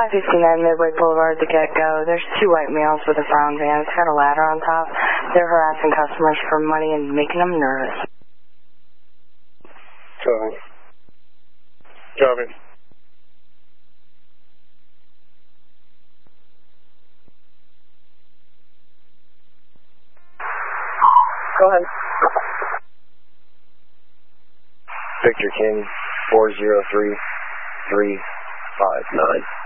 559 Midway Boulevard, the get-go. There's two white males with a frown van. It's got a ladder on top. They're harassing customers for money and making them nervous. Copy. Go ahead. Victor King, 403359.